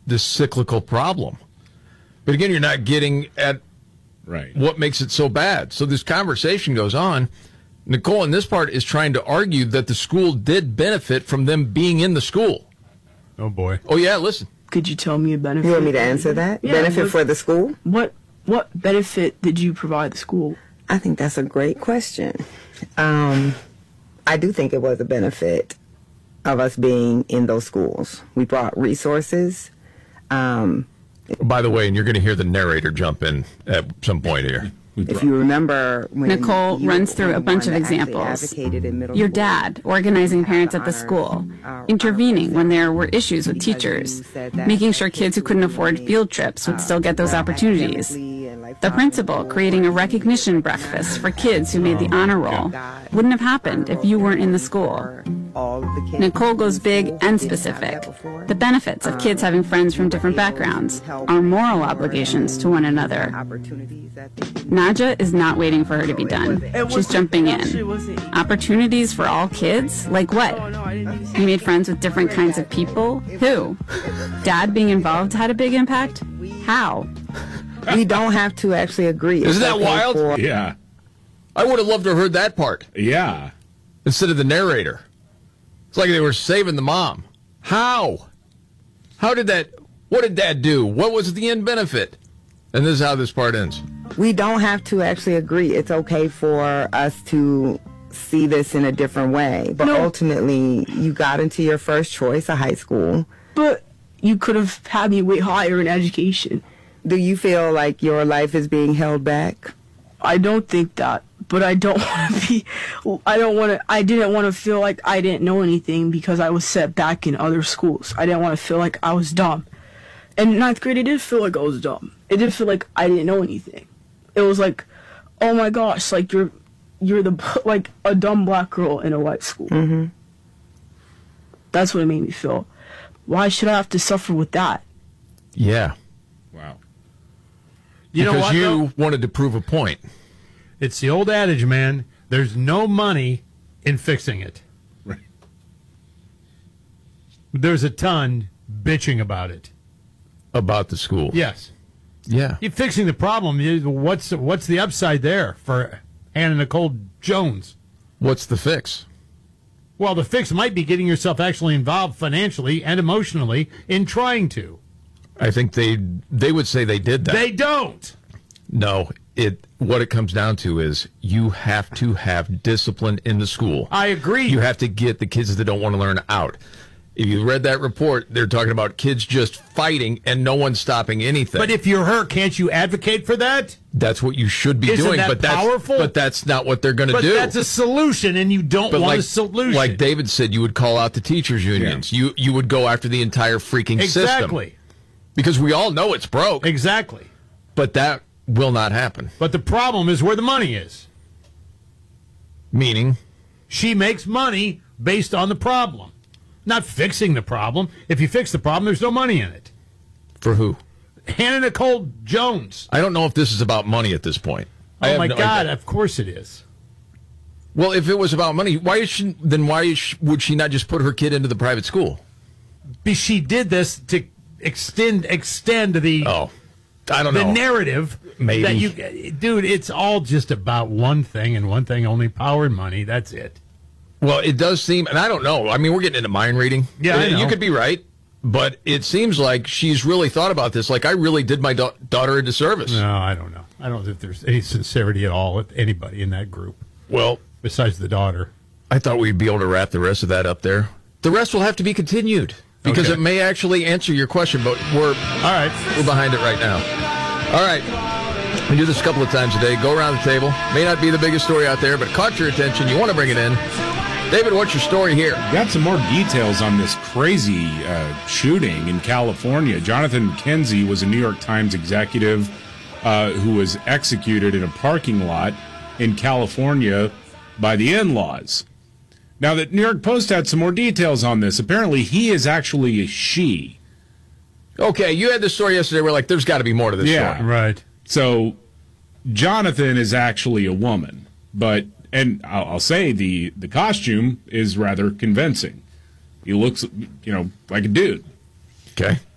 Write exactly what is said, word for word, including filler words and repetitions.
this cyclical problem. But again, you're not getting at right. what makes it so bad. So this conversation goes on. Nicole, in this part, is trying to argue that the school did benefit from them being in the school. Oh, boy. Oh, yeah, listen. Could you tell me a benefit? You want me to answer that? Yeah, benefit what, for the school? What What benefit did you provide the school? I think that's a great question. Um, I do think it was a benefit of us being in those schools. We brought resources. Um, By the way, and you're going to hear the narrator jump in at some point here. If you remember when Nicole you runs through a bunch of that actually examples. advocated in middle Your school, dad organizing parents at the school, intervening when there were issues with teachers, making sure kids who couldn't afford field trips would still get those opportunities. The principal creating a recognition breakfast for kids who made the honor roll wouldn't have happened if you weren't in the school. Nicole goes big and specific. The benefits of kids having friends from different backgrounds, our moral obligations to one another. Nadja is not waiting for her to be done. She's jumping in. Opportunities for all kids? Like what? You made friends with different kinds of people? Who? Dad being involved had a big impact? How? We don't have to actually agree. Isn't that wild? For- Yeah. I would have loved to have heard that part Yeah. instead of the narrator. It's like they were saving the mom. How? How did that, what did Dad do? What was the end benefit? And this is how this part ends. We don't have to actually agree. It's okay for us to see this in a different way. But No. ultimately, you got into your first choice, a high school. But you could have had me way higher in education. Do you feel like your life is being held back? I don't think that, but I don't want to be, I don't want to, I didn't want to feel like I didn't know anything because I was set back in other schools. I didn't want to feel like I was dumb. In ninth grade, it did feel like I was dumb. It did feel like I didn't know anything. It was like, oh my gosh, like you're, you're the, like a dumb black girl in a white school. Mm-hmm. That's what it made me feel. Why should I have to suffer with that? Yeah. Wow. You know because what, you though? wanted to prove a point. It's the old adage, man. There's no money in fixing it. Right. There's a ton bitching about it. About the school. Yes. Yeah. You're fixing the problem. You- What's what's the upside there for Hannah Nicole Jones? What's the fix? Well, the fix might be getting yourself actually involved financially and emotionally in trying to. I think they they would say they did that. They don't. No, it what it comes down to is you have to have discipline in the school. I agree. You have to get the kids that don't want to learn out. If you read that report, they're talking about kids just fighting and no one's stopping anything. But if you're her, can't you advocate for that? That's what you should be Isn't doing. that but that's powerful? But that's not what they're going to But do. that's a solution, and you don't But want like, a solution. like David said, you would call out the teachers' unions. Yeah. You you would go after the entire freaking system. Exactly. Because we all know it's broke. Exactly. But that will not happen. But the problem is where the money is. Meaning? She makes money based on the problem, not fixing the problem. If you fix the problem, there's no money in it. For who? Hannah Nicole Jones. I don't know if this is about money at this point. I Oh, have my no God, idea. of course it is. Well, if it was about money, why is she, then why is she, would she not just put her kid into the private school? But she did this to extend extend the Oh, I don't the know. narrative. Maybe. That you, dude, it's all just about one thing and one thing only: power and money. That's it. Well, it does seem, and I don't know. I mean, we're getting into mind reading. Yeah, I You know. could be right, but it seems like she's really thought about this. Like, I really did my da- daughter into service. No, I don't know. I don't know if there's any sincerity at all with anybody in that group Well, besides the daughter. I thought we'd be able to wrap the rest of that up there. The rest will have to be continued because Okay. it may actually answer your question, but we're All right. we're behind it right now. All right. We do this a couple of times a day. Go around the table. May not be the biggest story out there, but caught your attention. You want to bring it in. David, what's your story here? Got some more details on this crazy uh, shooting in California. Jonathan McKenzie was a New York Times executive uh, who was executed in a parking lot in California by the in-laws. Now, the New York Post had some more details on this. Apparently, he is actually a she. Okay, you had this story yesterday. We're like, there's got to be more to this Yeah. story. Right. So, Jonathan is actually a woman, but and I'll, I'll say the the costume is rather convincing. He looks, you know, like a dude. Okay.